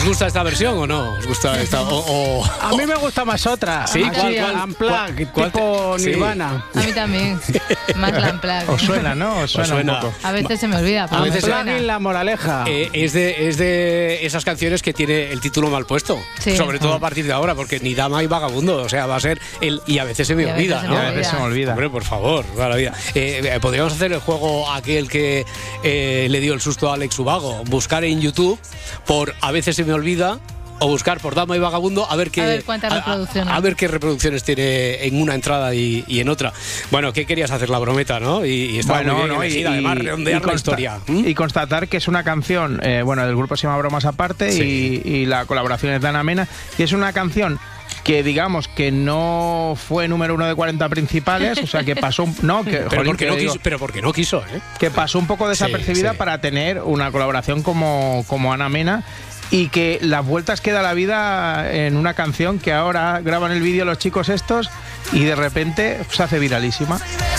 gusta esta versión o no? ¿Os gusta esta? A mí me gusta más otra. ¿Sí? ¿Cuál? Unplugged, tipo Sí. Nirvana. A mí también. Más la Unplugged. Os suena, ¿no? Os suena un poco. A veces se me olvida. Pero A veces me Unplugged, suena. la moraleja. Es de esas canciones que tiene el título mal puesto. Sí. Sobre todo a partir de ahora, porque ni dama y vagabundo. O sea, va a ser el y a veces se me Y a veces olvida, se ¿no? me A veces se me olvida. Hombre, por favor, toda la vida. Podríamos hacer el juego aquel que le dio el susto a Alex Ubago. Buscar en YouTube por A veces se me olvida o buscar por Dama y Vagabundo a ver cuántas reproducciones. a ver qué reproducciones tiene en una entrada y en otra. Bueno, ¿qué querías hacer la brometa, no? Y estaba muy bien elegida, además redondear la historia. Y constatar que es una canción, bueno, del grupo se llama Bromas Aparte, Sí. y la colaboración es de Ana Mena, y es una canción que digamos que no fue número 1 de 40 principales, o sea que pasó Pero porque no quiso, ¿eh? que pasó un poco desapercibida sí. para tener una colaboración como Ana Mena, y que las vueltas que da la vida en una canción que ahora graban el vídeo los chicos estos y de repente se hace viralísima.